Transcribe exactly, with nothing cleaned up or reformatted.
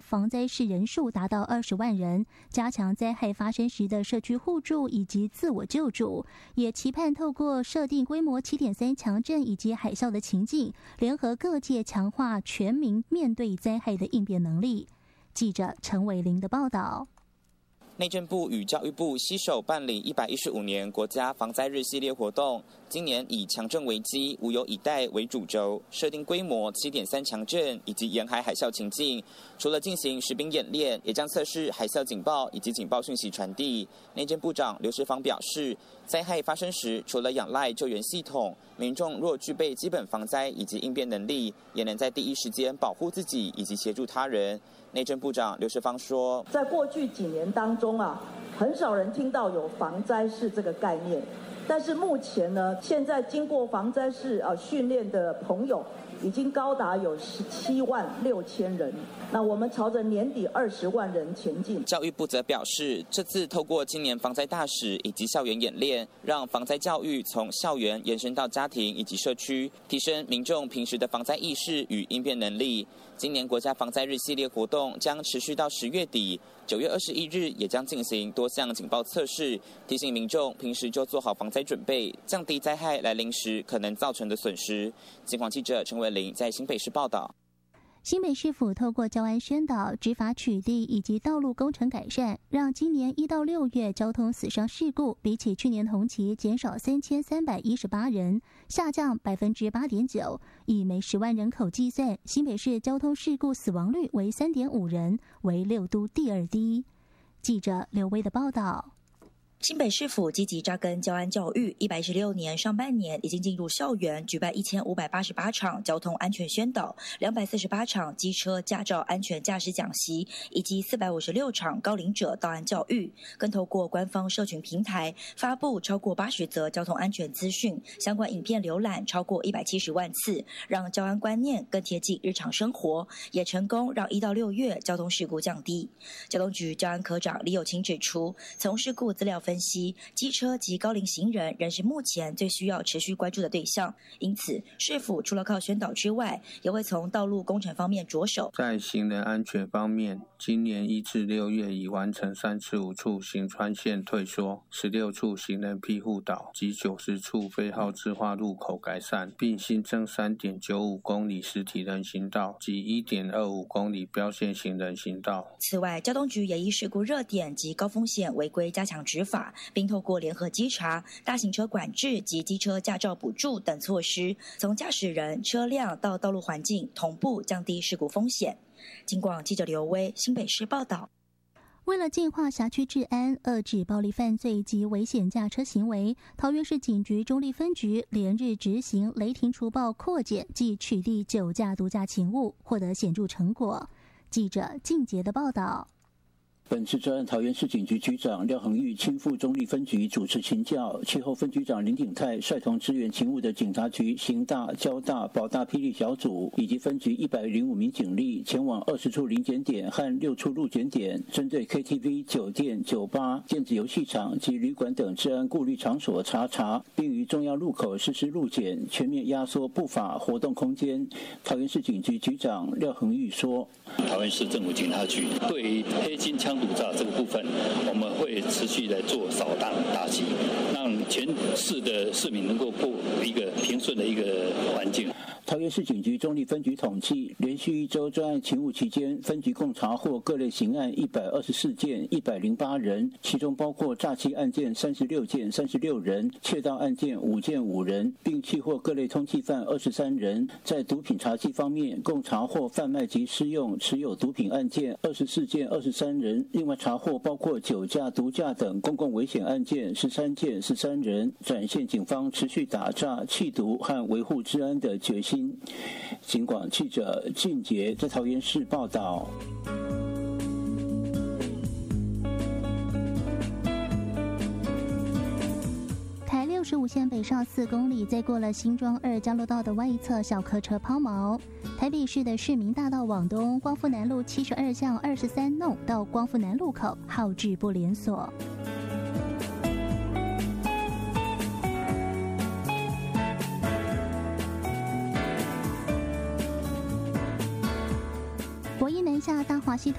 防灾士人数达到二十万人，加强灾害发生时的社区互助以及自我救助，也期盼透过设定规模 七点三 强震以及海啸的情境，联合各界强化全民面对灾害的应变能力。记者陈伟玲的报道。 内政部与教育部携手办理一百一十五年国家防灾日系列活动，今年以强震危机、无有以待为主轴，设定规模 七点三 强震以及沿海海啸情境。除了进行实兵演练，也将测试海啸警报以及警报讯息传递。内政部长刘世芳表示，灾害发生时，除了仰赖救援系统，民众若具备基本防灾以及应变能力，也能在第一时间保护自己以及协助他人。内政部长刘世芳说， 在过去几年当中啊，很少人听到有防灾士这个概念，但是目前呢，现在经过防灾士啊训练的朋友已经高达有十七万六千人。那我们朝着年底二十万人前进。 教育部则表示，这次透过今年防灾大使以及校园演练，让防灾教育从校园延伸到家庭以及社区，提升民众平时的防灾意识与应变能力。今年国家防灾日系列活动将持续到十月底，九月二十一日也将进行多项警报测试，提醒民众平时就做好防灾准备，降低灾害来临时可能造成的损失。警广记者陈伟玲在新北市报道。 新北市府透过教安宣导、执法取缔以及道路工程改善，让今年一到六月交通死伤事故比起去年同期减少三千三百一十八人，下降百分之八点九。以每十万人口计算，新北市交通事故死亡率为三点五人，为六都第二低。记者刘威的报道。 新北市府积极扎根教安教育，一百一十六年上半年已经进入校园，举办一千五百八十八场交通安全宣导，两百四十八场机车驾照安全驾驶讲习，以及四百五十六场高龄者道安教育。更透过官方社群平台发布超过八十则交通安全资讯，相关影片浏览超过一百七十万次，让教安观念更贴近日常生活，也成功让一到六月交通事故降低。交通局教安科长李有清指出，从事故资料分析，机车及高龄行人仍是目前最需要持续关注的对象，因此市府除了靠宣导之外，也会从道路工程方面着手。 在行人安全方面，今年一至六月已完成三十五处行穿线退缩，十六处行人庇护岛及九十处非号志化路口改善，并新增 三点九五公里实体人行道及 一点二五公里标线行人行道。 此外，交通局也依事故热点及高风险违规加强执法，并透过联合稽查、大型车管制及机车驾照补助等措施，从驾驶人、车辆到道路环境同步降低事故风险。警广记者刘威新北市报道。 为了净化辖区治安，遏制暴力犯罪及危险驾车行为，桃园市警局中坜分局连日执行雷霆除暴扩检及取缔酒驾毒驾勤务，获得显著成果。记者靳杰的报道。 本次专案，桃园市警局局长廖恒玉亲赴中坜分局主持勤教，其后分局长林鼎泰率同支援勤务的警察局刑大、交大、保大霹雳小组以及分局一百零五名警力，前往二十处临检点和六处路检点，针对 K T V、酒店、酒吧、电子游戏场及旅馆等治安顾虑场所查查，并于重要路口实施路检，全面压缩不法活动空间。桃园市警局局长廖恒玉说：“ 桃园市政府警察局对于黑金枪毒诈这个部分，我们会持续来做扫荡打击，让全市的市民能够过一个平顺的一个环境。” 桃园市警局中坜分局统计，连续一周专案勤务期间，分局共查获各类刑案一百二十四件，一百零八人，其中包括诈欺案件三十六件，三十六人；窃盗案件五件，五人，并缉获各类通缉犯二十三人。在毒品查缉方面，共查获贩卖及施用、持有毒品案件二十四件，二十三人。另外查获包括酒驾、毒驾等公共危险案件十三件，十三人，展现警方持续打诈、缉毒和维护治安的决心。警广记者靳杰在桃园市报道。 台六十五线北上四公里，再过了新庄二交流道的外一侧小客车抛锚。台北市的市民大道往东，光复南路七十二巷二十三弄到光复南路口号志不连锁。国一南下大华西